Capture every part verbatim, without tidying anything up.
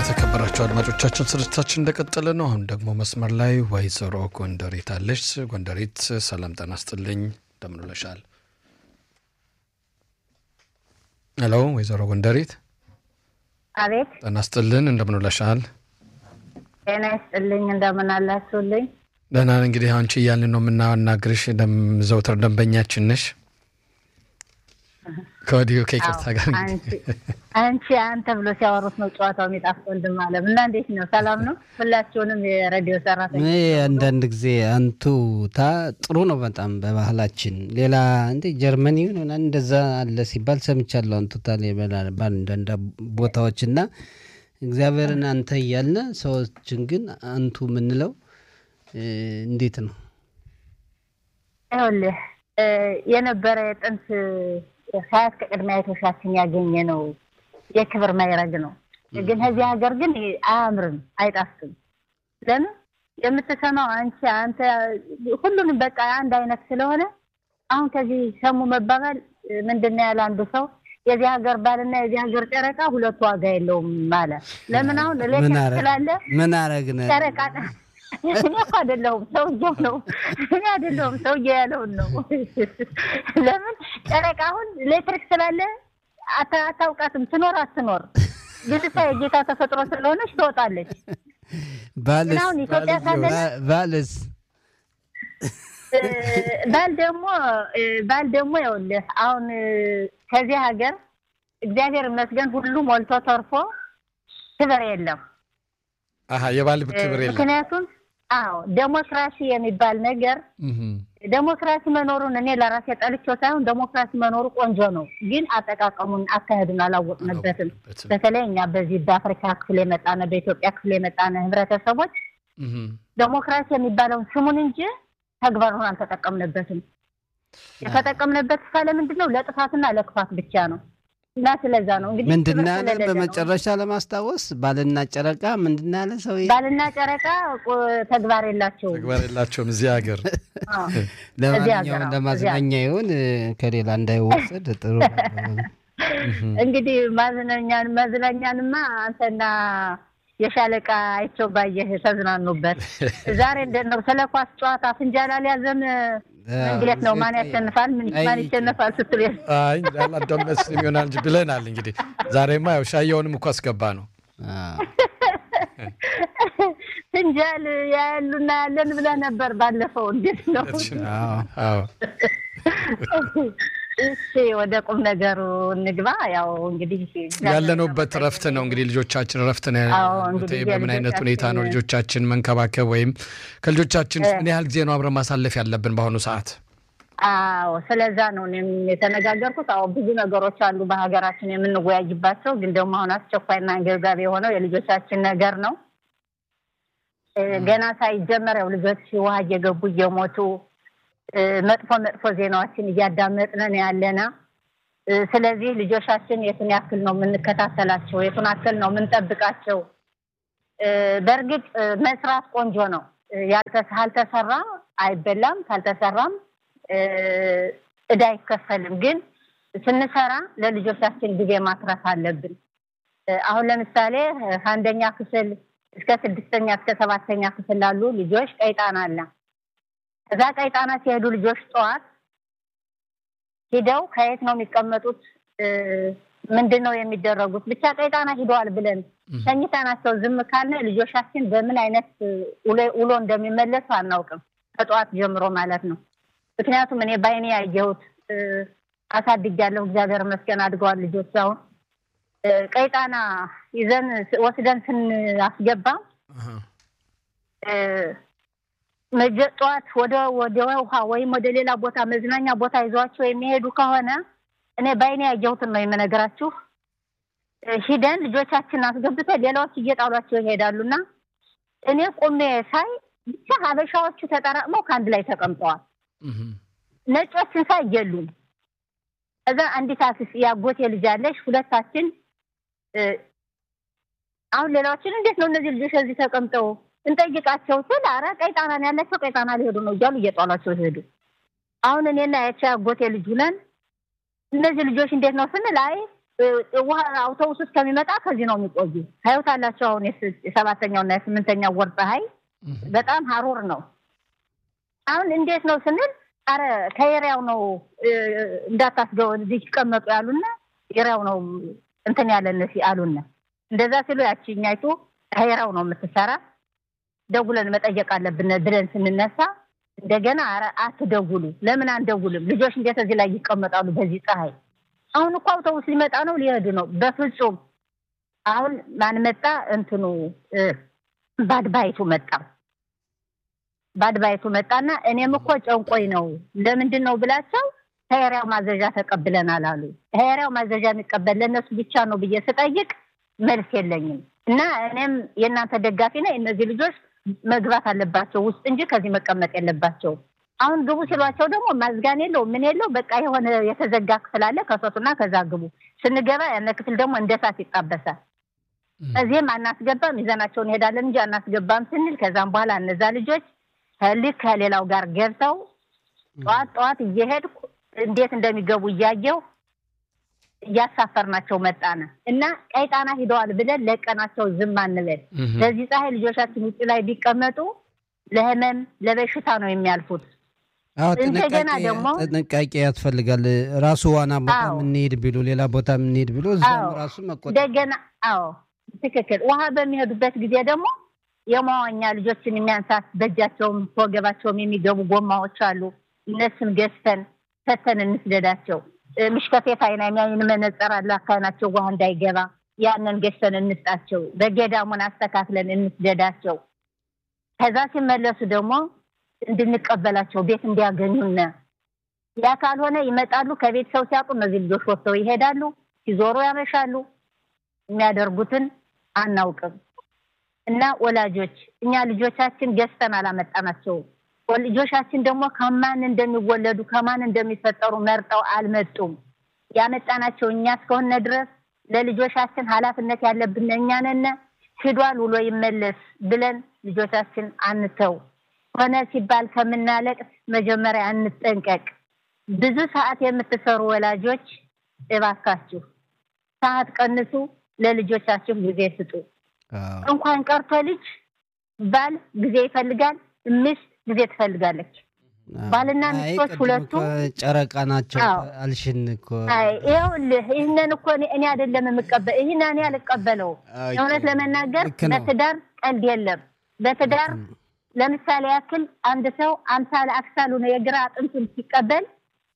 የተከበራችሁ አድማጮቻችን ስርጭታችን እንደቀጠለ ነው። አሁን ደግሞ መስመር ላይ ወይዘሮ ጎንደሪት አለች። ጎንደሪት ሰላም ጤና ይስጥልኝ፣ እንደምን ውለሻል? ሄሎ ወይዘሮ ጎንደሪት። አቤት። ጤና ይስጥልን፣ እንደምን ውለሻል? ጤና ይስጥልኝ፣ እንደምን አላችሁልኝ? ደህና ነን። እንግዲህ አንቺ እያልን ነው የምናናግርሽ፣ ዘውትር ደንበኛችን ነሽ። ከወዲሁ ከይቅርታ ጋር አንቺ አንተ ብሎ ሲያወሩት ነው ጨዋታው የሚጣፍጥ ወንድም አለም እና እንዴት ነው? ሰላም ነው? ሁላችሁንም የሬዲዮ ሰራተኞች እኔ አንዳንድ ጊዜ አንቱ ታ ጥሩ ነው በጣም በባህላችን። ሌላ እንደ ጀርመኒ ነው እንደዛ አለ ሲባል ሰምቻለሁ። አንቱ ታ ለበላል አንዳንድ ቦታዎችና እግዚአብሔርን አንተ እያልን ሰዎችን ግን አንቱ ምንለው እንዴት ነው? ይኸውልህ የነበረ ጥንት ሀያት ከቅድሚያ የተሻችን ያገኘ ነው የክብር ማይረግ ነው። ግን እዚህ ሀገር ግን አያምርም፣ አይጣፍጥም። ለምን የምትሰማው አንቺ አንተ ሁሉንም በቃ አንድ አይነት ስለሆነ አሁን ከዚህ ሰሙ መባባል ምንድነው ያለ አንዱ ሰው የዚህ ሀገር ባልና የዚህ ሀገር ጨረቃ ሁለቱ ዋጋ የለውም ማለት ለምን አሁን ለሌላ ስላለ ምን አረግነ ጨረቃ እኔ እኮ አይደለሁም ሰውዬው ነው እኔ አይደለሁም ሰውዬው ያለው ነው። ለምን ጨረቃ አሁን ኤሌክትሪክ ስላለ አታውቃትም፣ ትኖር አትኖር ግልጽ የጌታ ተፈጥሮ ስለሆነች ትወጣለች። ባልስ አሁን ኢትዮጵያ ካለ ባልስ ባል ደግሞ ባል ደግሞ ይኸውልህ አሁን ከዚህ ሀገር እግዚአብሔር ይመስገን ሁሉ ሞልቶ ተርፎ ክብር የለም። አሃ የባል ክብር የለም። ምክንያቱም አዎ ዴሞክራሲ የሚባል ነገር ዴሞክራሲ መኖሩን እኔ ለራሴ ጠልቼው ሳይሆን ዴሞክራሲ መኖሩ ቆንጆ ነው፣ ግን አጠቃቀሙን አካሄዱን አላወቅንበትም። በተለይ እኛ በዚህ በአፍሪካ ክፍል የመጣነ በኢትዮጵያ ክፍል የመጣነ ህብረተሰቦች ዴሞክራሲ የሚባለውን ስሙን እንጂ ተግባሩን አልተጠቀምንበትም። የተጠቀምንበት ካለ ምንድነው ለጥፋትና ለክፋት ብቻ ነው። እና ስለዛ ነው እንግዲህ ምንድነው ያለ በመጨረሻ ለማስተዋወስ ባልና ጨረቃ ምንድነው ያለ ሰው ባልና ጨረቃ ተግባር የላቸውም ተግባር የላቸውም እዚህ ሀገር። ለማንኛውም ለማዝናኛ ይሁን ከሌላ እንዳይወሰድ ጥሩ እንግዲህ ማዝናኛን ማዝናኛንማ አንተና የሻለቃ አይቸው ባየህ ተዝናኑበት። ዛሬ እንደነው ስለኳስ ጨዋታ ፍንጃል አልያዘም እንግዲህ ነው ማን ያሸንፋል ምን ማን ይሸነፋል ስትል አይ እንዳላደመስ ይሆናል እንጂ ብለናል። እንግዲህ ዛሬማ ያው ሻየውንም እኮ አስገባ ነው። ፍንጃል ያሉና ያለን ብለህ ነበር ባለፈው። እንዴት ነው? አዎ እሺ ወደ ቁም ነገሩ እንግባ። ያው እንግዲህ ያለነውበት ረፍት ነው። እንግዲህ ልጆቻችን ረፍት ነው ያሉት። በምን አይነት ሁኔታ ነው ልጆቻችን መንከባከብ ወይም ከልጆቻችን ምን ያህል ጊዜ ነው አብረን ማሳለፍ ያለብን በአሁኑ ሰዓት? አዎ ስለዛ ነው እኔም የተነጋገርኩት። አዎ ብዙ ነገሮች አሉ በሀገራችን የምንወያይባቸው፣ ግን ደግሞ አሁን አስቸኳይና አንገብጋቢ የሆነው የልጆቻችን ነገር ነው። ገና ሳይጀመር ያው ልጆች ውሃ እየገቡ እየሞቱ መጥፎ መጥፎ ዜናዎችን እያዳመጥን ያለና ስለዚህ ልጆቻችን የቱን ያክል ነው የምንከታተላቸው፣ የቱን ያክል ነው የምንጠብቃቸው? በርግጥ መስራት ቆንጆ ነው። ያልተሰራ አይበላም፣ ካልተሰራም እዳ አይከፈልም። ግን ስንሰራ ለልጆቻችን ጊዜ ማጥራት አለብን። አሁን ለምሳሌ አንደኛ ክፍል እስከ ስድስተኛ እስከ ሰባተኛ ክፍል ላሉ ልጆች ቀይጣና አለ። እዛ ቀይጣና ሲሄዱ ልጆች ጧት ሄደው ከየት ነው የሚቀመጡት ምንድነው የሚደረጉት ብቻ ቀይጣና ሄደዋል ብለን ተኝተናቸው ዝም ካልን ልጆቻችን በምን አይነት ውሎ እንደሚመለሱ አናውቅም፣ ከጧት ጀምሮ ማለት ነው። ምክንያቱም እኔ ባይኔ ያየሁት አሳድጋለሁ፣ እግዚአብሔር ይመስገን አድገዋል ልጆች። አሁን ቀይጣና ይዘን ወስደን ስናስገባ መጀጧት ወደ ወደ ውሃ ወይም ወደ ሌላ ቦታ መዝናኛ ቦታ ይዟቸው የሚሄዱ ከሆነ እኔ ባይኔ ያየሁት ነው የምነግራችሁ። ሂደን ልጆቻችን አስገብተን ሌላዎች እየጣሏቸው ይሄዳሉና እኔ ቆሜ ሳይ ብቻ ሀበሻዎቹ ተጠራቅመው ካንድ ላይ ተቀምጠዋል። ነጮችን ሳይ የሉም። እዛ አንዲት አክስ ያጎቴ ልጅ አለሽ፣ ሁለታችን አሁን ሌላዎችን እንዴት ነው እነዚህ ልጆች እዚህ ተቀምጠው እንጠይቃቸው ስለ አረ ቀይጣና ያላቸው ቀይጣና ሊሄዱ ነው እያሉ እየጣሏቸው ሄዱ። አሁን እኔና ያቺ ያጎቴ ልጅ ነን። እነዚህ ልጆች እንዴት ነው ስንል አይ ውሃ አውቶቡስ ውስጥ ከሚመጣ ከዚህ ነው የሚቆዩ ታዩታላችሁ አሁን የሰባተኛው እና የስምንተኛው ወር ፀሐይ በጣም ሀሩር ነው አሁን እንዴት ነው ስንል አረ ከየሪያው ነው እንዳታስገው እዚህ ይቀመጡ ያሉና የሪያው ነው እንትን ያለነሲ አሉና እንደዛ ሲሉ ያቺኛይቱ ከየሪያው ነው የምትሰራ ደውለን መጠየቅ አለብን ብለን ስንነሳ እንደገና አረ አትደውሉ ለምን አንደውልም ልጆች እንዴት እዚህ ላይ ይቀመጣሉ በዚህ ፀሐይ አሁን እኮ አውቶቡስ ሊመጣ ነው ሊሄዱ ነው በፍጹም አሁን ማን መጣ እንትኑ ባድባይቱ መጣ ባድባይቱ መጣና እኔም እኮ ጨንቆይ ነው ለምንድን ነው ብላቸው ከየሪያው ማዘዣ ተቀብለናል አሉ ከየሪያው ማዘዣ የሚቀበል ለነሱ ብቻ ነው ብዬ ስጠይቅ መልስ የለኝም እና እኔም የእናንተ ደጋፊ ነኝ እነዚህ ልጆች መግባት አለባቸው ውስጥ እንጂ ከዚህ መቀመጥ የለባቸው አሁን ግቡ ሲሏቸው ደግሞ ማዝጋን የለው ምን የለው በቃ የሆነ የተዘጋ ክፍል አለ ከሶቱና ከዛ ግቡ ስንገባ ያነ ክፍል ደግሞ እንደሳት ይጣበሳል እዚህም አናስገባም ይዘናቸውን ሄዳለን እንጂ አናስገባም ስንል ከዛም በኋላ እነዛ ልጆች ከልክ ከሌላው ጋር ገብተው ጧት ጧት እየሄድኩ እንዴት እንደሚገቡ እያየው ያሳፈርናቸው መጣና እና ቀይጣና ሂደዋል ብለን ለቀናቸው ዝም አንበል በዚህ ፀሐይ ልጆቻችን ውጪ ላይ ቢቀመጡ ለህመም ለበሽታ ነው የሚያልፉት አዎ እንደገና ደግሞ ጥንቃቄ ያስፈልጋል ራሱ ዋና ቦታ ምን ሄድ ቢሉ ሌላ ቦታ ምን ሄድ ቢሉ እዛም ራሱ መቆጣ እንደገና አዎ ትክክል ውሃ በሚሄዱበት ጊዜ ደግሞ የማዋኛ ልጆችን የሚያንሳት በእጃቸውም ወገባቸውም የሚገቡ ጎማዎች አሉ እነሱን ገዝተን ፈተን እንስደዳቸው ምሽከፌት አይና የሚያዩን መነጽር አለ አካናቸው ውሃ እንዳይገባ ያንን ገዝተን እንስጣቸው በገዳሙን አስተካክለን እንስደዳቸው ከዛ ሲመለሱ ደግሞ እንድንቀበላቸው ቤት እንዲያገኙና ያ ካልሆነ ይመጣሉ ከቤት ሰው ሲያጡ እነዚህ ልጆች ወጥተው ይሄዳሉ ሲዞሩ ያመሻሉ የሚያደርጉትን አናውቅም እና ወላጆች እኛ ልጆቻችን ገዝተን አላመጣናቸው ወልጆቻችን ደግሞ ከማን እንደሚወለዱ ከማን እንደሚፈጠሩ መርጠው አልመጡም ያመጣናቸው እኛ እስከሆነ ድረስ ለልጆቻችን ኃላፊነት ያለብን እኛ ነን ሄዷል ውሎ ይመለስ ብለን ልጆቻችን አንተው ሆነ ሲባል ከምናለቅስ መጀመሪያ አንጠንቀቅ ብዙ ሰዓት የምትሰሩ ወላጆች እባካችሁ ሰዓት ቀንሱ ለልጆቻችሁ ጊዜ ስጡ እንኳን ቀርቶ ልጅ ባል ጊዜ ይፈልጋል ሚስት ጊዜ ትፈልጋለች ባልና ሚስቶች ሁለቱ ጨረቃ ናቸው አልሽን እኮ አይ ይኸውልህ ይሄንን እኮ እኔ አይደለም የምቀበል ይሄን እኔ አልቀበለው እውነት ለመናገር በትዳር ቀልድ የለም በትዳር ለምሳሌ ያክል አንድ ሰው አምሳለ አክሳሉ ነው የግራ አጥንቱን ሲቀበል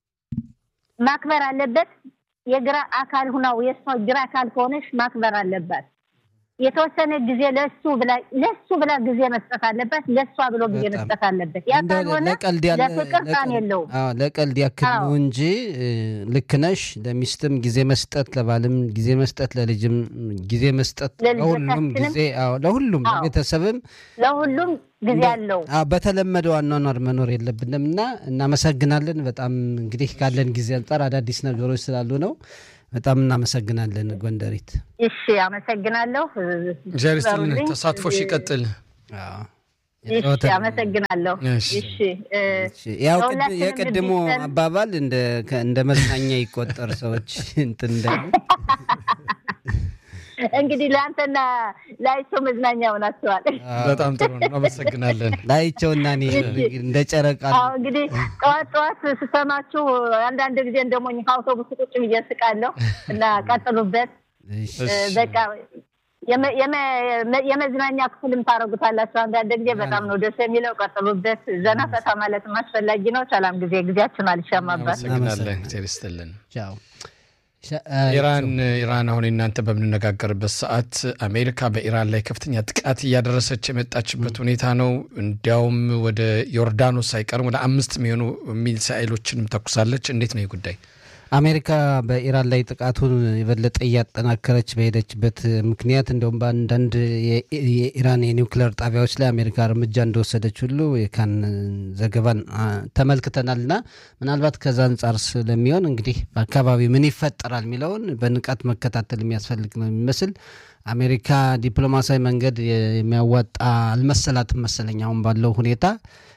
ማክበር አለበት የግራ አካል ሆነው የሰው ግራ አካል ከሆነሽ ማክበር አለበት የተወሰነ ጊዜ ለሱ ብላ ለሱ ብላ ጊዜ መስጠት አለበት ለሷ ብሎ ጊዜ መስጠት አለበት ያ ካልሆነ ለፍቅር ቃን የለው አዎ ለቀልድ ያክል ነው እንጂ ልክ ነሽ ለሚስትም ጊዜ መስጠት ለባልም ጊዜ መስጠት ለልጅም ጊዜ መስጠት ለሁሉም ጊዜ አዎ ለሁሉም ለቤተሰብም ለሁሉም ጊዜ አለው አዎ በተለመደው አኗኗር መኖር የለብንምና እናመሰግናለን በጣም እንግዲህ ካለን ጊዜ አንፃር አዳዲስ ነገሮች ስላሉ ነው በጣም እናመሰግናለን ጎንደሪት እሺ አመሰግናለሁ ጀርሲን ተሳትፎሽ ይቀጥል አዎ እሺ አመሰግናለሁ እሺ ያው የቀድሞ አባባል እንደ እንደ መዝናኛ ይቆጠር ሰዎች እንትን እንደው እንግዲህ ላንተና ላይቸው መዝናኛ ሆናችኋል በጣም ጥሩ ነው አመሰግናለን ላይቸውና እኔ እንደ ጨረቃ አዎ እንግዲህ ጧት ጧት ስሰማችሁ አንዳንድ ጊዜ እንደሞኝ አውቶቡስ ቁጭ ይያስቃለሁ እና ቀጥሉበት በቃ የመዝናኛ ክፍልም ታረጉታላችሁ አንዳንድ ጊዜ በጣም ነው ደስ የሚለው ቀጥሉበት ዘና ፈታ ማለት ማስፈላጊ ነው ሰላም ጊዜ ጊዜያችን አልሻማባት አመሰግናለን ቴሪስትልን ቻው ኢራን ኢራን አሁን እናንተ በመነጋገርበት ሰዓት አሜሪካ በኢራን ላይ ከፍተኛ ጥቃት ያደረሰች የመጣችበት ሁኔታ ነው እንዲያውም ወደ ዮርዳኖስ ሳይቀርም ወደ አምስት የሚሆኑ ሚሳኤሎችንም ተኩሳለች እንዴት ነው ይጉዳይ አሜሪካ በኢራን ላይ ጥቃቱን የበለጠ ያጠናከረች በሄደችበት ምክንያት እንደውም በአንዳንድ የኢራን የኒውክሌር ጣቢያዎች ላይ አሜሪካ እርምጃ እንደወሰደች ሁሉ የካን ዘገባን ተመልክተናልና ምናልባት ከዛ አንፃር ስለሚሆን እንግዲህ በአካባቢ ምን ይፈጠራል የሚለውን በንቃት መከታተል የሚያስፈልግ ነው የሚመስል አሜሪካ ዲፕሎማሲያዊ መንገድ የሚያዋጣ አልመሰላትም መሰለኝ አሁን ባለው ሁኔታ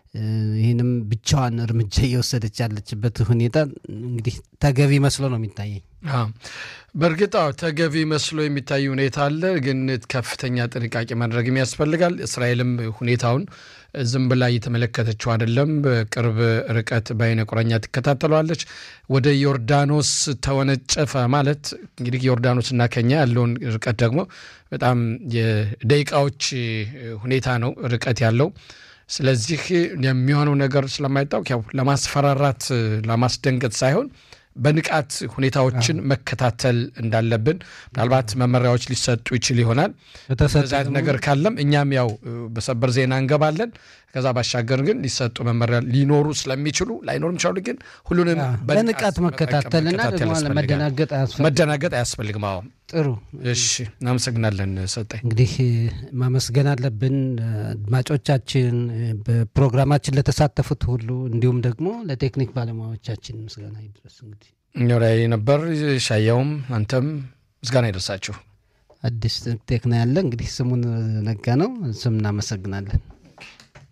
ይህንም ብቻዋን እርምጃ እየወሰደች ያለችበት ሁኔታ እንግዲህ ተገቢ መስሎ ነው የሚታየኝ። በእርግጥ ተገቢ መስሎ የሚታይ ሁኔታ አለ፣ ግን ከፍተኛ ጥንቃቄ ማድረግ ያስፈልጋል። እስራኤልም ሁኔታውን ዝም ብላ እየተመለከተችው አይደለም፣ በቅርብ ርቀት በአይነ ቁራኛ ትከታተላለች። ወደ ዮርዳኖስ ተወነጨፈ ማለት እንግዲህ ዮርዳኖስና ከኛ ያለውን ርቀት ደግሞ በጣም የደቂቃዎች ሁኔታ ነው ርቀት ያለው። ስለዚህ የሚሆነው ነገር ስለማይታወቅ ያው ለማስፈራራት ለማስደንገጥ ሳይሆን በንቃት ሁኔታዎችን መከታተል እንዳለብን ምናልባት መመሪያዎች ሊሰጡ ይችል ይሆናል። በተሰጣት ነገር ካለም እኛም ያው በሰበር ዜና እንገባለን። ከዛ ባሻገር ግን ሊሰጡ መመሪያ ሊኖሩ ስለሚችሉ ላይኖርም ይችላል። ግን ሁሉንም በንቃት መከታተልና ደግሞ መደናገጥ አያስፈልግም መደናገጥ አያስፈልግም። አዎ ጥሩ እሺ፣ እናመሰግናለን ሰጠኝ። እንግዲህ ማመስገን አለብን አድማጮቻችን፣ በፕሮግራማችን ለተሳተፉት ሁሉ እንዲሁም ደግሞ ለቴክኒክ ባለሙያዎቻችን ምስጋና ይድረስ። እንግዲህ እኛው ላይ ነበር ሻያውም አንተም ምስጋና ይድረሳችሁ። አዲስ ቴክና ያለ እንግዲህ ስሙን ነጋ ነው። ስም እናመሰግናለን።